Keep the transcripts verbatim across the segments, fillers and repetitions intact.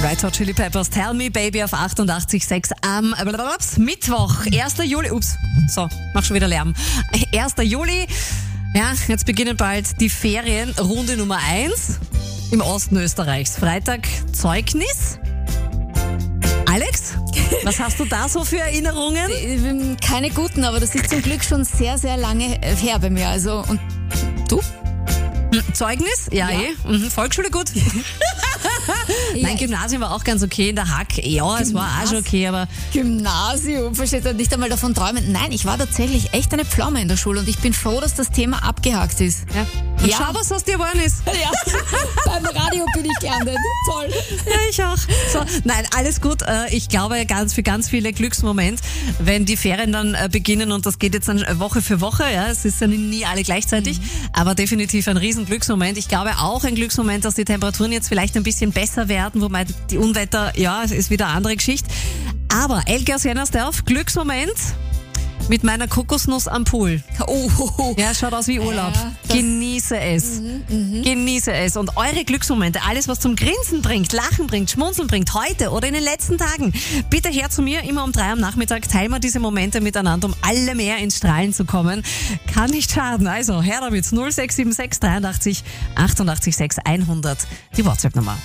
Red Hot Chili Peppers, Tell Me Baby auf achtundachtzig Komma sechs am äh, Mittwoch, erster Juli. Ups, so, mach schon wieder Lärm. erster Juli, ja, jetzt beginnen bald die Ferien, Runde Nummer eins im Osten Österreichs. Freitag Zeugnis. Alex, was hast du da so für Erinnerungen? Keine guten, aber das ist zum Glück schon sehr, sehr lange her bei mir. Also, und du? Zeugnis? Ja, Ja. eh. Mhm. Volksschule gut. Nein, Gymnasium war auch ganz okay in der Hack. Ja, es war auch schon okay, aber Gymnasium, versteht ihr, nicht einmal davon träumen. Nein, ich war tatsächlich echt eine Pflaume in der Schule und ich bin froh, dass das Thema abgehakt ist. ja. Und Ja. schau, was aus dir geworden ist. Ja, beim Radio bin ich gelandet. Toll. Ja, ich auch. So, nein, alles gut. Äh, Ich glaube, ganz für ganz viele Glücksmoment, wenn die Ferien dann äh, beginnen und das geht jetzt dann Woche für Woche. Ja, es ist ja nie alle gleichzeitig, aber definitiv ein riesen Glücksmoment. Ich glaube auch ein Glücksmoment, dass die Temperaturen jetzt vielleicht ein bisschen besser werden, wobei die Unwetter, ja, es ist wieder eine andere Geschichte. Aber Elke aus Jennersdorf, Glücksmoment mit meiner Kokosnuss am Pool. Oh, oh, oh. Ja, schaut aus wie Urlaub. Ja, das- Genieße es. Genieße es. Und eure Glücksmomente, alles was zum Grinsen bringt, Lachen bringt, Schmunzeln bringt, heute oder in den letzten Tagen, bitte her zu mir, immer um drei am Nachmittag, teilen wir diese Momente miteinander, um alle mehr ins Strahlen zu kommen. Kann nicht schaden. Also, her damit. null sechs sieben sechs dreiundachtzig achtundachtzig sechs hundert, die WhatsApp-Nummer.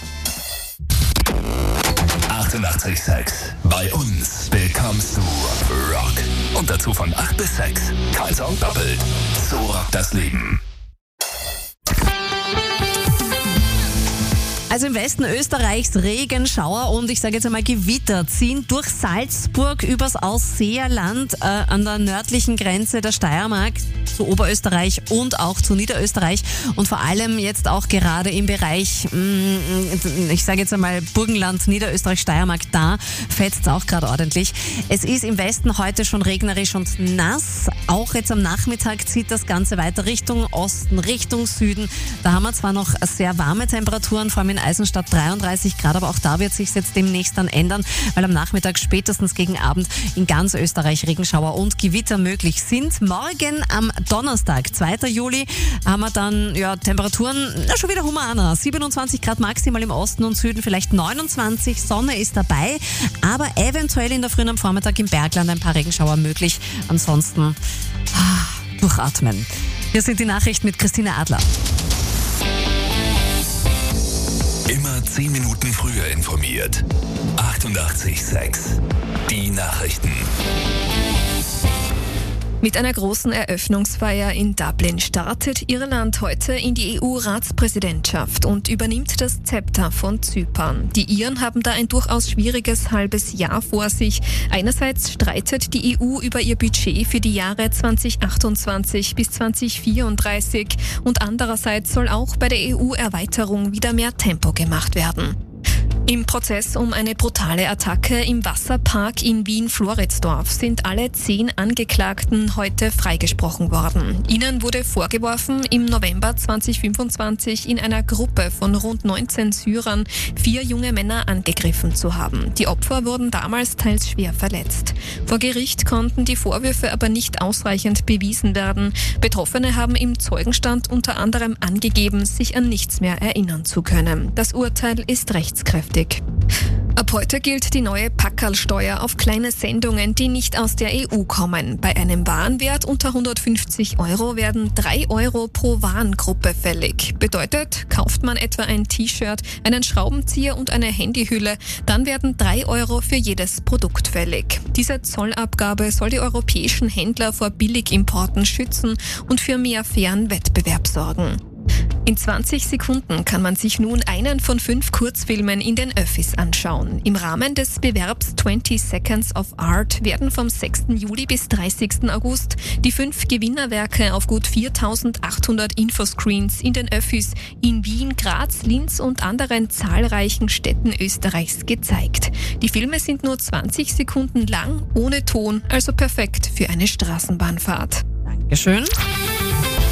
achtundachtzig Komma sechs. Bei uns bekommst du Rock. Und dazu von acht bis sechs. Kaiser und doppelt. So rockt das Leben. Also im Westen Österreichs Regenschauer und ich sage jetzt einmal Gewitter ziehen durch Salzburg übers Ausseerland äh, an der nördlichen Grenze der Steiermark zu Oberösterreich und auch zu Niederösterreich und vor allem jetzt auch gerade im Bereich, mh, ich sage jetzt einmal Burgenland, Niederösterreich, Steiermark, da fetzt es auch gerade ordentlich. Es ist im Westen heute schon regnerisch und nass. Auch jetzt am Nachmittag zieht das Ganze weiter Richtung Osten, Richtung Süden. Da haben wir zwar noch sehr warme Temperaturen, vor allem in Eisenstadt dreiunddreißig Grad, aber auch da wird sich jetzt demnächst dann ändern, weil am Nachmittag spätestens gegen Abend in ganz Österreich Regenschauer und Gewitter möglich sind. Morgen am Donnerstag, zweiter Juli, haben wir dann ja, Temperaturen na, schon wieder humaner. siebenundzwanzig Grad maximal im Osten und Süden, vielleicht neunundzwanzig, Sonne ist dabei, aber eventuell in der Früh am Vormittag im Bergland ein paar Regenschauer möglich. Ansonsten ah, durchatmen. Hier sind die Nachrichten mit Christine Adler. Immer zehn Minuten früher informiert. achtundachtzig Komma sechs. Die Nachrichten. Mit einer großen Eröffnungsfeier in Dublin startet Irland heute in die E U-Ratspräsidentschaft und übernimmt das Zepter von Zypern. Die Iren haben da ein durchaus schwieriges halbes Jahr vor sich. Einerseits streitet die E U über ihr Budget für die Jahre zweitausendachtundzwanzig bis zweitausendvierunddreißig und andererseits soll auch bei der E U-Erweiterung wieder mehr Tempo gemacht werden. Im Prozess um eine brutale Attacke im Wasserpark in Wien-Floridsdorf sind alle zehn Angeklagten heute freigesprochen worden. Ihnen wurde vorgeworfen, im November zweitausendfünfundzwanzig in einer Gruppe von rund neunzehn Syrern vier junge Männer angegriffen zu haben. Die Opfer wurden damals teils schwer verletzt. Vor Gericht konnten die Vorwürfe aber nicht ausreichend bewiesen werden. Betroffene haben im Zeugenstand unter anderem angegeben, sich an nichts mehr erinnern zu können. Das Urteil ist rechtskräftig. Ab heute gilt die neue Packerlsteuer auf kleine Sendungen, die nicht aus der E U kommen. Bei einem Warenwert unter hundertfünfzig Euro werden drei Euro pro Warengruppe fällig. Bedeutet, kauft man etwa ein T-Shirt, einen Schraubenzieher und eine Handyhülle, dann werden drei Euro für jedes Produkt fällig. Diese Zollabgabe soll die europäischen Händler vor Billigimporten schützen und für mehr fairen Wettbewerb sorgen. In zwanzig Sekunden kann man sich nun einen von fünf Kurzfilmen in den Öffis anschauen. Im Rahmen des Bewerbs twenty Seconds of Art werden vom sechsten Juli bis dreißigsten August die fünf Gewinnerwerke auf gut viertausendachthundert Infoscreens in den Öffis in Wien, Graz, Linz und anderen zahlreichen Städten Österreichs gezeigt. Die Filme sind nur zwanzig Sekunden lang, ohne Ton, also perfekt für eine Straßenbahnfahrt. Dankeschön.